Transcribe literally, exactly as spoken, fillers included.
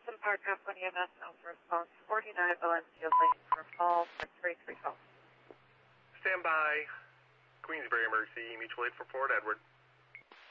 Hudson Park Company E M S Alpha Response forty-nine Valencia Lane for Paul for three three twelve. Stand by. Queensbury Emergency Mutual Aid for Fort Edward.